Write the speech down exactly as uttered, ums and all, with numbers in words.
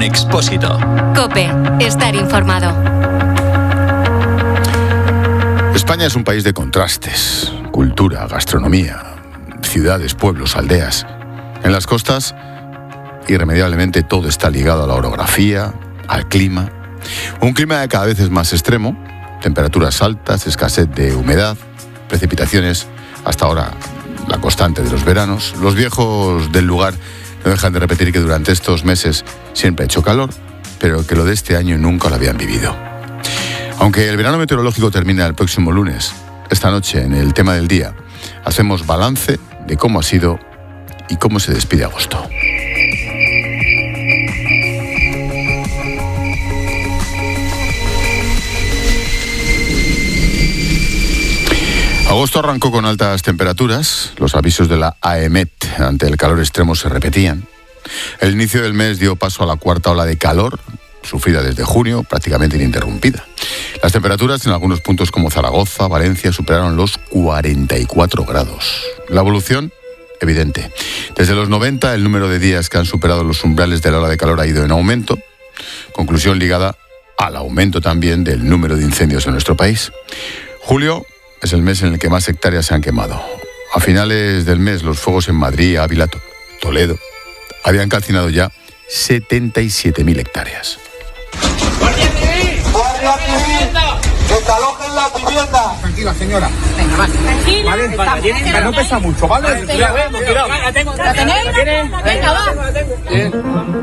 Expósito. COPE. Estar informado. España es un país de contrastes. Cultura, gastronomía, ciudades, pueblos, aldeas. En las costas, irremediablemente todo está ligado a la orografía, al clima. Un clima cada vez es más extremo. Temperaturas altas, escasez de humedad, precipitaciones, hasta ahora la constante de los veranos. Los viejos del lugar no dejan de repetir que durante estos meses siempre ha hecho calor, pero que lo de este año nunca lo habían vivido. Aunque el verano meteorológico termina el próximo lunes, esta noche en el tema del día hacemos balance de cómo ha sido y cómo se despide agosto. Agosto arrancó con altas temperaturas. Los avisos de la AEMET ante el calor extremo se repetían. El inicio del mes dio paso a la cuarta ola de calor, sufrida desde junio, prácticamente ininterrumpida. Las temperaturas en algunos puntos como Zaragoza, Valencia, superaron los cuarenta y cuatro grados. La evolución, evidente. Desde los noventa, el número de días que han superado los umbrales de la ola de calor ha ido en aumento. Conclusión ligada al aumento también del número de incendios en nuestro país. Julio es el mes en el que más hectáreas se han quemado. A finales del mes, los fuegos en Madrid, Ávila, Toledo, habían calcinado ya setenta y siete mil hectáreas. ¡Guardia Civil! ¡Guardia Civil! ¡Desalojen la vivienda! Tranquila, señora. Venga, va. Tranquila. Vale, vale, tiene, no pesa mucho, ¿vale? Cuidado, cuidado. ¿La tengo? ¿La tenéis? Venga, va. Bien.